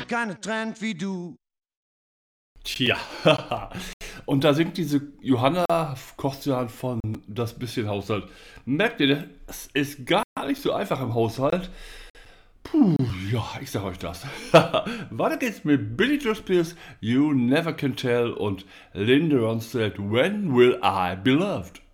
keine Trend wie du. Tja, und da singt diese Johanna Kochsian von Das bisschen Haushalt. Merkt ihr, das ist gar nicht so einfach im Haushalt. Puh, ja, ich sag euch das. Weiter geht's mit Billy Joe Spears, You Never Can Tell und Linda Ronstadt, When Will I Be Loved?